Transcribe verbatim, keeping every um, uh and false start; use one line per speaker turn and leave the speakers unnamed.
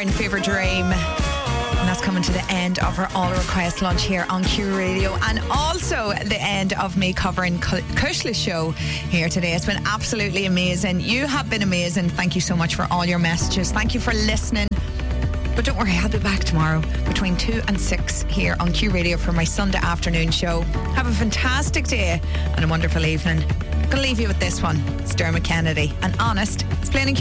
Martin, Fever Dream. And that's coming to the end of our All Request Lunch here on Q Radio, and also the end of me covering Kushla's show here today. It's been absolutely amazing. You have been amazing. Thank you so much for all your messages. Thank you for listening. But don't worry, I'll be back tomorrow between two and six here on Q Radio for my Sunday afternoon show. Have a fantastic day and a wonderful evening. I'm going to leave you with this one. It's Dermot Kennedy and Honest. It's playing in Q